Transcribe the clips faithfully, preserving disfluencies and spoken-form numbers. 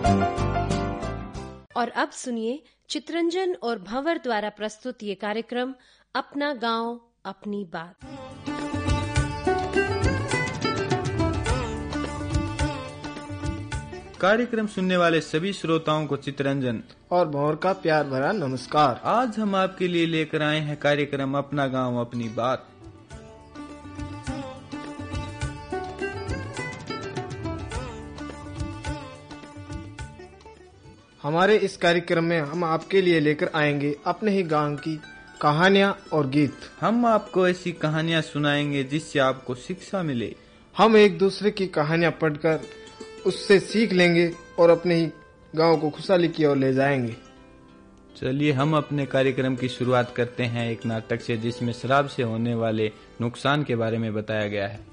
और अब सुनिए चित्रंजन और भंवर द्वारा प्रस्तुत ये कार्यक्रम अपना गांव अपनी बात। कार्यक्रम सुनने वाले सभी श्रोताओं को चित्रंजन और भंवर का प्यार भरा नमस्कार। आज हम आपके लिए लेकर आए हैं कार्यक्रम अपना गांव अपनी बात। हमारे इस कार्यक्रम में हम आपके लिए लेकर आएंगे अपने ही गांव की कहानियां और गीत। हम आपको ऐसी कहानियां सुनाएंगे जिससे आपको शिक्षा मिले। हम एक दूसरे की कहानियां पढ़कर उससे सीख लेंगे और अपने ही गांव को खुशहाली की ओर ले जाएंगे। चलिए हम अपने कार्यक्रम की शुरुआत करते हैं एक नाटक से जिसमें शराब से होने वाले नुकसान के बारे में बताया गया है।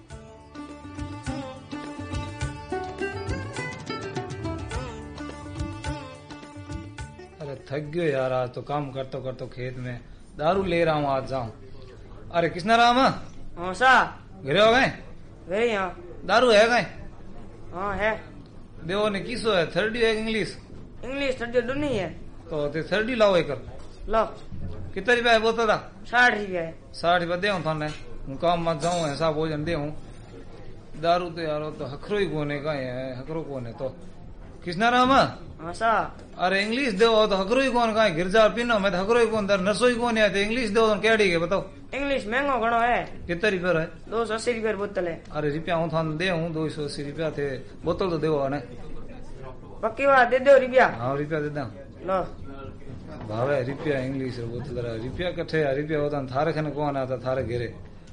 अरे थक गयो यार, आज तो काम करते करते खेत में दारू ले रहा हूँ, आज जाऊँ। अरे कृष्णा राम हाँ सा घरे हो गए? गए यहाँ दारू है गए? हाँ है। देवो ने किसो है, थर्डी है इंग्लिश? इंग्लिश थर्डी दोनों ही है। तो ते थर्डी लाओ एक लो। कितना रुपया है बोतल का? साठ रुपया है। साठ रुपया दे थाने, हूँ काम मत जाऊँ, ऐसा भोजन दे हूँ। दारू तो यार तो हकरो ही कोने का है, हकरो कोने तो कृष्णा राम हाँ सा। अरे इंग्लिश दो तो हकरो ही कौन का गिरजा पिनो मैं हकरो ही कौन दर नरसो ही कौन है, इंग्लिश दो तो केड़ी के बताओ। इंग्लिश महंगो घणो है। कितना रुपया है? दो सौ अस्सी रुपया बोतल है। अरे रुपया हूँ थाने दे हूँ, दो सौ अस्सी रुपया थे बोतल तो देव ने पक्की बात दे दो रुपया। हाँ रुपया दे दो लो भावे रुपया इंग्लिश बोतल रुपया कट्ठे रुपया होता थारे खने कौन आता थारे घेरे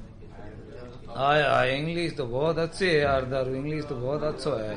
आया। इंग्लिश तो बहुत अच्छे है यार, दारू इंग्लिश तो बहुत अच्छा है।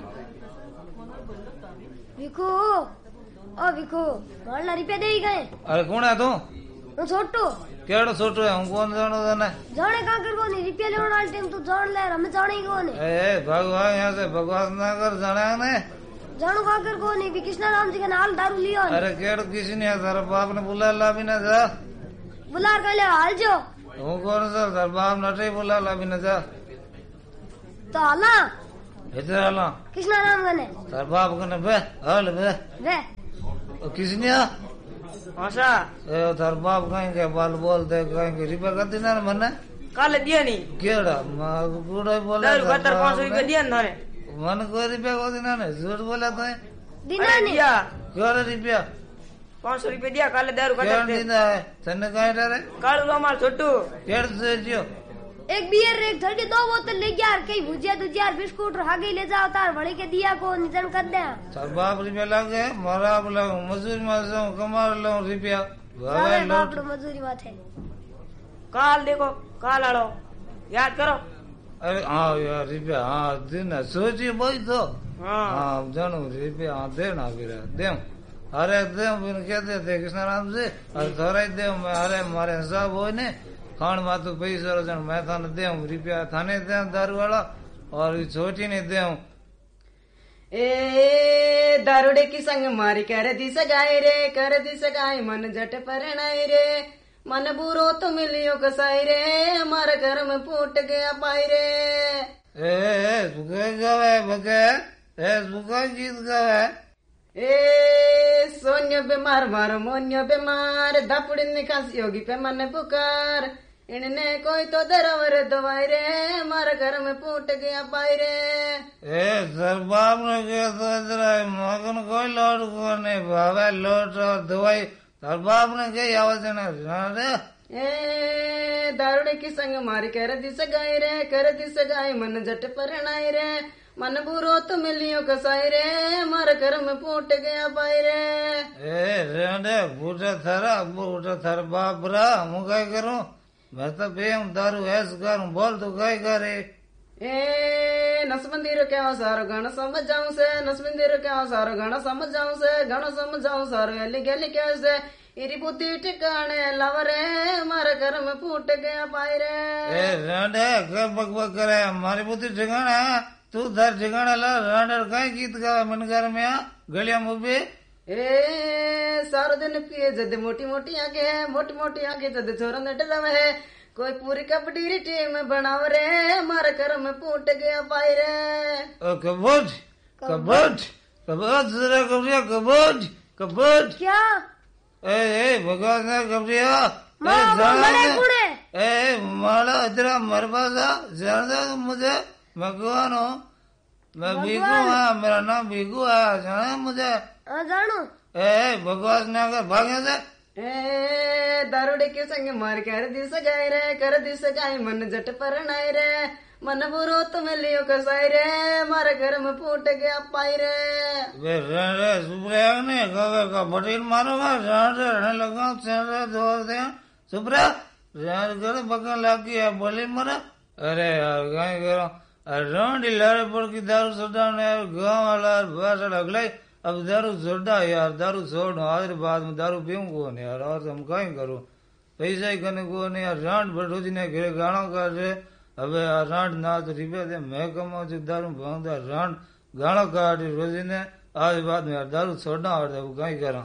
विको ओ विको घणा रुपया दे गए। अरे कौन है तू? तो छोटू केड़ो छोटू है, हूं कौन जानो तने? जाने का कर कोनी रुपया लेने वाले टाइम तू जान ले, हम जाने ही कोनी। ए भगवान यहां से बकवास ना कर, जाना ने जानू का कर कोनी भी कृष्णा राम जी का नाल दारू लियो। अरे केड़ो किसी ने तेरा बाप ने बुला ला भी ना जा, बुला कर ले हाल जो। हूं कौन सा तेरा बाप नटे बुला ला भी ना जा तो हाला इधर हाला कृष्णा राम गने तेरा बाप कने बे हाल बे वे किसने आशा ए तेरा बाप कहीं के बाल बोलते कहीं के रिपा कर देना मने काल दिया नहीं केड़ा मा गुड़ो बोला दर बतर पाँच सौ रुपया दिया ना मन को रुपया को देना ने झूठ बोला तो दिना नहीं दिया केड़ा रुपया पाँच सौ रुपया दिया काले दारू कटर दे दिना है तने कहीं डरे कालू हमार छोटू केड़ से जियो एक बियर एक थर्टी दो बोतल ले गया कई भुजिया दुजिया बिस्कुट आगे ले जाओ तार बड़े के दिया को निजन कर दे। सर बाप रुपया लगे मारा लगे मजदूरी में जाऊं कमा लो रुपया बाप मजदूरी बात है। काल देखो काल आड़ो याद करो। अरे हाँ यार रुपया हाँ देना सोचिए भाई तो हाँ हाँ जानू रुपया हाँ देना फिर दे अरे दे फिर क्या देते कृष्णा राम से अरे थोड़ा ही दे अरे हमारे हिसाब हो ने खान बात तो पैसा रोजन मैं थाने दे रुपया थाने दे दारू वाला और छोटी नहीं दे। ए दारूडे की संग मारी कर दी सगाई रे कर दी सगाई मन जट परनाई रे मन बुरो तो मिलियो कसाई रे हमारे घर में फूट गया पाई रे। ए सुखे गवे बगे ए सुखा गीत गवे ए सोन्यो बीमार मारो मोन्यो बीमार दापुड़ी निकास योगी पे मन पुकार इनने कोई तो दरवर दवाई रे हमारे घर में फूट गया पाई रे। ए सर बाप ने क्या सोच रहा है मगन कोई लौट को नहीं भावे लौट और दवाई सर बाप ने क्या आवाज रे। ए दारूडे की संग मारी कर दी सगाई रे कर दी सगाई मन जट परनाई रे मन बुरो तो मिलियो कसाई रे हमारे घर में फूट गया पाई रे। ए रेंडे बूढ़ा थारा बूढ़ा थारा बाप रा मैं क्या करूं मैं तो बेम दारू ऐस करूं बोल तो क्या करे। ए नसबंदीरो क्या सारो गाना समझ जाऊं से नसबंदीरो क्या सारो गाना समझ जाऊं से गाना समझ जाऊं सारो गली गली कैसे इरी बुद्धि ठिकाने लवरे हमारे घर में फूट गया पाई रे। ए रेंडे क्या बकबक करे हमारी बुद्धि ठिकाना तू धर ठिकाना ला रेंडे क्या गीत गा मन घर में आ गलिया मुबे ए सारो दिन पिए जद मोटी मोटी आंखें मोटी मोटी आंखें जद छोरन डरव है कोई पूरी कबड्डी टीम बनाव रे हमारे घर में फूट गया पाई रे। कबड्डी कबड्डी कबूत जरा कबरिया कबूत कबूत क्या ए ए भगवान ने कबरिया माँ बड़े बूढ़े ए माला इतना मर पासा जानता तुम मुझे मैं कौन हूँ मैं भीगू हाँ मेरा नाम भीगू है जाना मुझे हाँ जानो ए भगवान ने अगर भागे से ए दारूडे के संग मार कर दिस गाय रे कर दिस गाय मन जट पर नाय रे मन बुरो तुम लियो कसाई रे मारे घर में फूट गया पाई रे वे रे सुप्रिया ने कहा का बटील मारूंगा जान रे रहने लगा चल दो दे सुप्रिया जान कर बगल लगी है बोली मरा अरे यार गाय करो अराउंड लारे पर की दारू सोडा ने गांव वाला बस लगले अब दारू सोडा यार दारू छोड़ आज बाद में दारू पीऊं कौन यार और हम कहीं करूं पैसा ही करने को नहीं यार रांड भटोजी ने घरे गाना कर रहे अब रांड ना तो रिपे दे मैं कमाऊं जो दारू भांगदा रांड गाना काट रोजी ने आज बाद में यार दारू छोड़ना और अब कहीं करा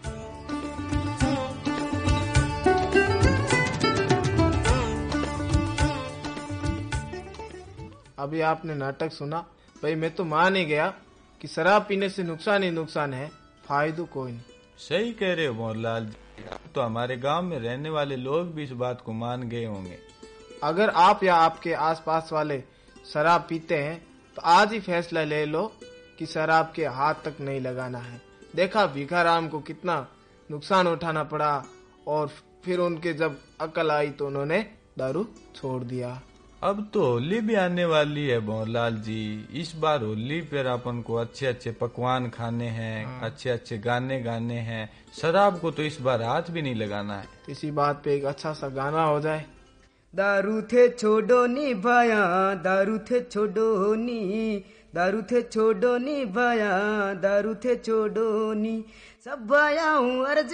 अभी आपने नाटक सुना, भाई मैं तो मान ही गया कि शराब पीने से नुकसान ही नुकसान है, फायदो कोई नहीं। सही कह रहे हो मोहनलाल जी, तो हमारे गांव में रहने वाले लोग भी इस बात को मान गए होंगे। अगर आप या आपके आसपास वाले शराब पीते हैं तो आज ही फैसला ले लो कि शराब के हाथ तक नहीं लगाना है। देखा भिखाराम को कितना नुकसान उठाना पड़ा और फिर उनके जब अकल आई तो उन्होंने दारू छोड़ दिया। अब तो होली भी आने वाली है मोहनलाल जी, इस बार होली पर अपन को अच्छे अच्छे पकवान खाने हैं, हाँ। अच्छे अच्छे गाने गाने हैं, शराब को तो इस बार हाथ भी नहीं लगाना है। इसी बात पे एक अच्छा सा गाना हो जाए। दारू थे छोड़ो नी भाया दारू थे छोड़ो नी दारू थे छोड़ो नी भाया दारू थे छोड़ो नी सब भाया हूँ अर्ज